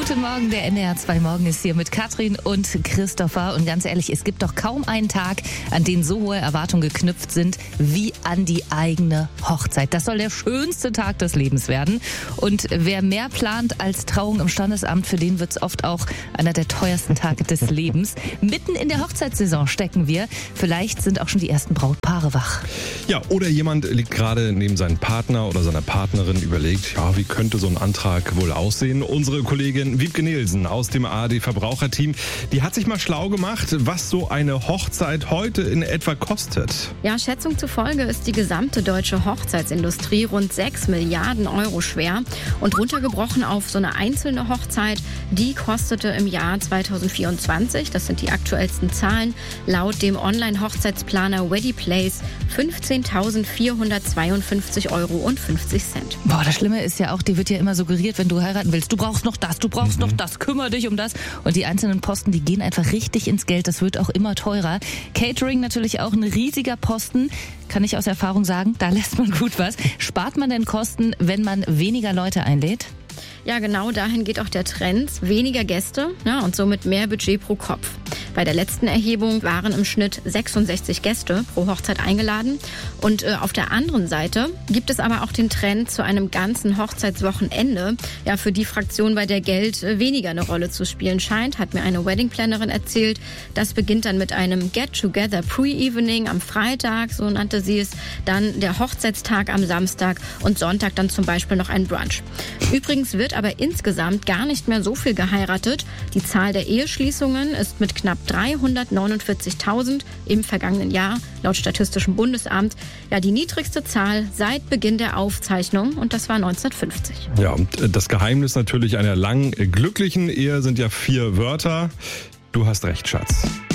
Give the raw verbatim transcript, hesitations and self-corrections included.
Guten Morgen, der N D R zwei Morgen ist hier mit Katrin und Christopher. Und ganz ehrlich, es gibt doch kaum einen Tag, an den so hohe Erwartungen geknüpft sind, wie an die eigene Hochzeit. Das soll der schönste Tag des Lebens werden. Und wer mehr plant als Trauung im Standesamt, für den wird es oft auch einer der teuersten Tage des Lebens. Mitten in der Hochzeitssaison stecken wir. Vielleicht sind auch schon die ersten Brautpaare wach. Ja, oder jemand liegt gerade neben seinem Partner oder seiner Partnerin, überlegt, ja, wie könnte so ein Antrag wohl aussehen? Unsere Kollegin Wiebke Nielsen aus dem A R D-Verbraucherteam, die hat sich mal schlau gemacht, was so eine Hochzeit heute in etwa kostet. Ja, Schätzung zufolge ist die gesamte deutsche Hochzeitsindustrie rund sechs Milliarden Euro schwer. Und runtergebrochen auf so eine einzelne Hochzeit, die kostete im Jahr zweitausendvierundzwanzig, das sind die aktuellsten Zahlen, laut dem Online-Hochzeitsplaner Weddingplace fünfzehntausendvierhundertzweiundfünfzig Euro und fünfzig Cent. Boah, das Schlimme ist ja auch, dir wird ja immer suggeriert, wenn du heiraten willst, du brauchst noch das, du brauchst mhm. noch das, kümmere dich um das. Und die einzelnen Posten, die gehen einfach richtig ins Geld. Das wird auch immer teurer. Catering natürlich auch ein riesiger Posten. Kann ich aus Erfahrung sagen, da lässt man gut was. Spart man denn Kosten, wenn man weniger Leute einlädt? Ja, genau dahin geht auch der Trend. Weniger Gäste, ja, und somit mehr Budget pro Kopf. Bei der letzten Erhebung waren im Schnitt sechsundsechzig Gäste pro Hochzeit eingeladen. Und äh, auf der anderen Seite gibt es aber auch den Trend zu einem ganzen Hochzeitswochenende. Ja, für die Fraktion, bei der Geld äh, weniger eine Rolle zu spielen scheint, hat mir eine Weddingplanerin erzählt. Das beginnt dann mit einem Get-Together Pre-Evening am Freitag, so nannte sie es. Dann der Hochzeitstag am Samstag und Sonntag dann zum Beispiel noch ein Brunch. Übrigens wird aber insgesamt gar nicht mehr so viel geheiratet. Die Zahl der Eheschließungen ist mit knapp dreihundertneunundvierzigtausend im vergangenen Jahr laut Statistischem Bundesamt ja die niedrigste Zahl seit Beginn der Aufzeichnung, und das war neunzehnhundertfünfzig. Ja, und das Geheimnis natürlich einer langen, glücklichen Ehe sind ja vier Wörter. Du hast recht, Schatz.